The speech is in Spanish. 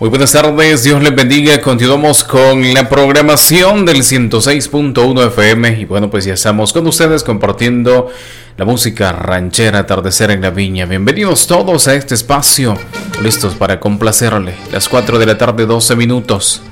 Muy buenas tardes, Dios les bendiga. Continuamos con la programación del 106.1 FM y bueno, pues ya estamos con ustedes compartiendo la música ranchera, atardecer en la viña. Bienvenidos todos a este espacio, listos para complacerle. Las 4 de la tarde, 12 minutos.